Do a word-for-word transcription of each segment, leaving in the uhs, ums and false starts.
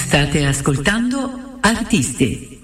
State ascoltando Artisti.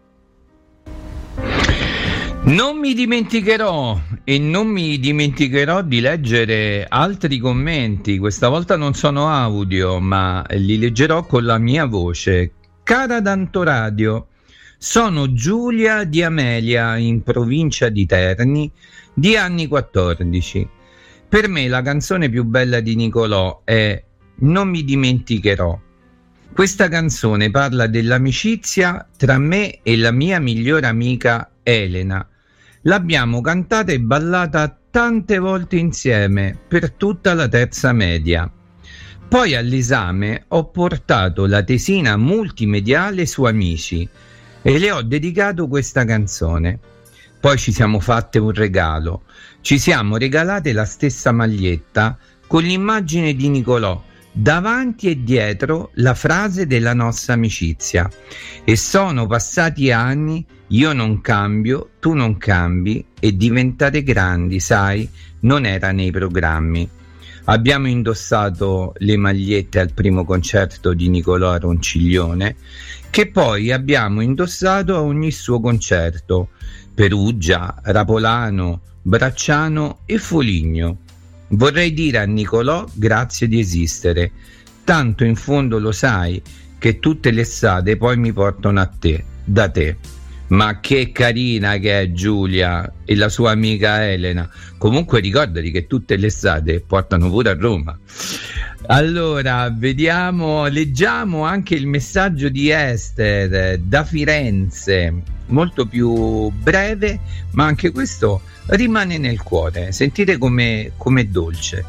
Non mi dimenticherò e non mi dimenticherò di leggere altri commenti. Questa volta non sono audio, ma li leggerò con la mia voce. Cara D'Antoradio, sono Giulia di Amelia, in provincia di Terni, di anni quattordici. Per me la canzone più bella di Nicolò è Non mi dimenticherò. Questa canzone parla dell'amicizia tra me e la mia migliore amica Elena. L'abbiamo cantata e ballata tante volte insieme per tutta la terza media. Poi all'esame ho portato la tesina multimediale su Amici e le ho dedicato questa canzone. Poi ci siamo fatte un regalo. Ci siamo regalate la stessa maglietta con l'immagine di Nicolò, davanti e dietro la frase della nostra amicizia. E sono passati anni, io non cambio, tu non cambi, e diventare grandi, sai, non era nei programmi. Abbiamo indossato le magliette al primo concerto di Nicolò a Ronciglione, che poi abbiamo indossato a ogni suo concerto: Perugia, Rapolano, Bracciano e Foligno. Vorrei dire a Nicolò grazie di esistere, tanto in fondo lo sai che tutte le strade poi mi portano a te, da te. Ma che carina che è Giulia e la sua amica Elena. Comunque ricordati che tutte le strade portano pure a Roma. Allora, vediamo, leggiamo anche il messaggio di Esther da Firenze, molto più breve, ma anche questo rimane nel cuore. Sentite come è dolce.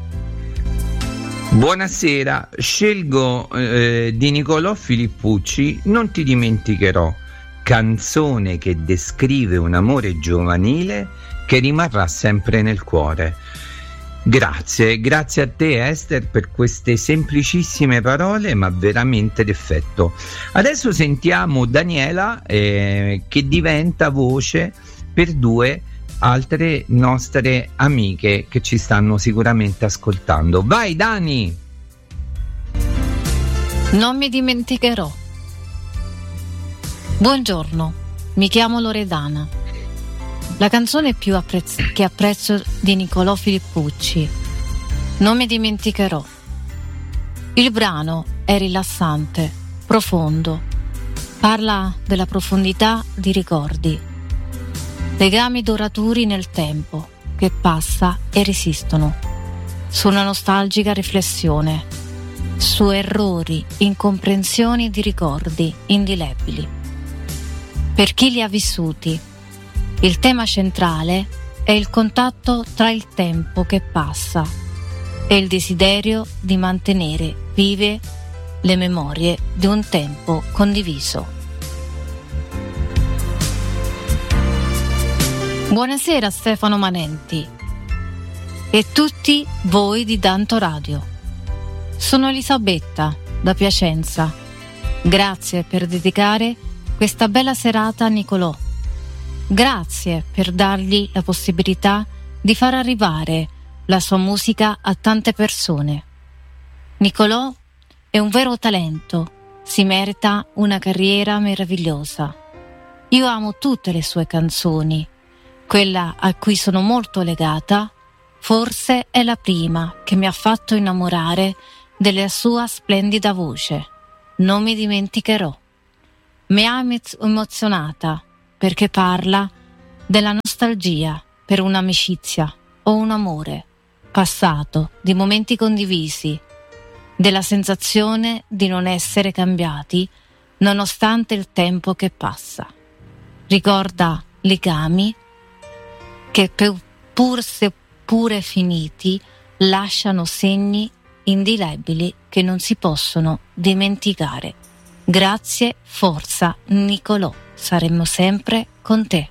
Buonasera, scelgo eh, di Nicolò Filippucci Non ti dimenticherò, canzone che descrive un amore giovanile che rimarrà sempre nel cuore. Grazie, grazie a te Esther per queste semplicissime parole ma veramente d'effetto. Adesso sentiamo Daniela eh, che diventa voce per due altre nostre amiche che ci stanno sicuramente ascoltando. Vai Dani! Non mi dimenticherò. Buongiorno, mi chiamo Loredana. La canzone più apprezz- che apprezzo di Nicolò Filippucci, Non mi dimenticherò. Il brano è rilassante, profondo, parla della profondità di ricordi, legami duraturi nel tempo che passa e resistono, su una nostalgica riflessione, su errori, incomprensioni di ricordi indelebili. Per chi li ha vissuti, il tema centrale è il contatto tra il tempo che passa e il desiderio di mantenere vive le memorie di un tempo condiviso. Buonasera Stefano Manenti e tutti voi di D'Antoradio. Sono Elisabetta da Piacenza. Grazie per dedicare questa bella serata a Nicolò. Grazie per dargli la possibilità di far arrivare la sua musica a tante persone. Nicolò è un vero talento, si merita una carriera meravigliosa. Io amo tutte le sue canzoni. Quella a cui sono molto legata, forse è la prima che mi ha fatto innamorare della sua splendida voce. Non mi dimenticherò. Mi ha emozionata perché parla della nostalgia per un'amicizia o un amore passato, di momenti condivisi, della sensazione di non essere cambiati nonostante il tempo che passa. Ricorda legami che pur seppure finiti lasciano segni indelebili che non si possono dimenticare. Grazie, forza Nicolò, saremo sempre con te.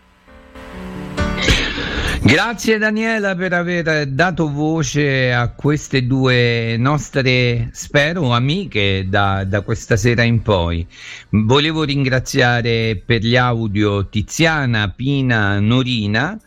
Grazie Daniela per aver dato voce a queste due nostre, spero, amiche da, da questa sera in poi. Volevo ringraziare per gli audio Tiziana, Pina, Norina,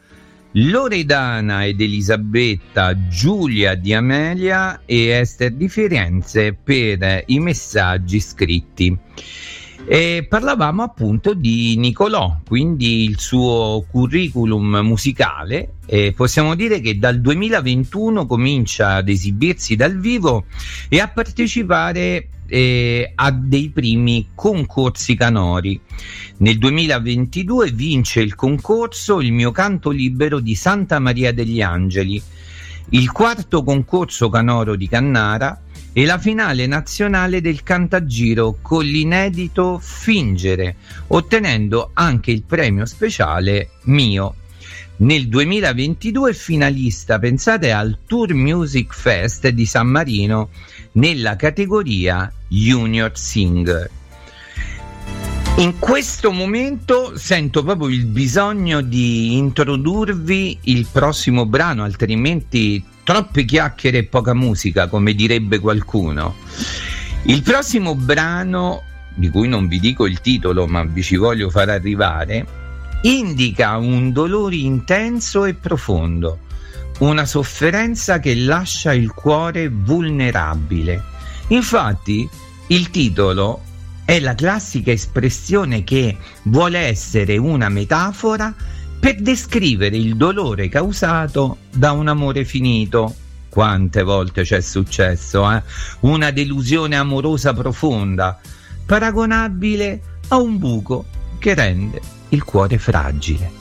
Loredana ed Elisabetta, Giulia di Amelia e Ester di Firenze per i messaggi scritti. E parlavamo appunto di Nicolò, quindi il suo curriculum musicale. E possiamo dire che dal duemilaventuno comincia ad esibirsi dal vivo e a partecipare eh, a dei primi concorsi canori. Nel duemilaventidue vince il concorso Il mio canto libero di Santa Maria degli Angeli, il quarto concorso canoro di Cannara e la finale nazionale del Cantagiro con l'inedito Fingere, ottenendo anche il premio speciale Mio. Nel duemilaventidue finalista, pensate, al Tour Music Fest di San Marino nella categoria Junior Singer. In questo momento sento proprio il bisogno di introdurvi il prossimo brano, altrimenti troppe chiacchiere e poca musica, come direbbe qualcuno. Il prossimo brano, di cui non vi dico il titolo ma vi ci voglio far arrivare, indica un dolore intenso e profondo, una sofferenza che lascia il cuore vulnerabile. Infatti il titolo è la classica espressione che vuole essere una metafora per descrivere il dolore causato da un amore finito. Quante volte c'è successo, eh? Una delusione amorosa profonda, paragonabile a un buco che rende il cuore fragile.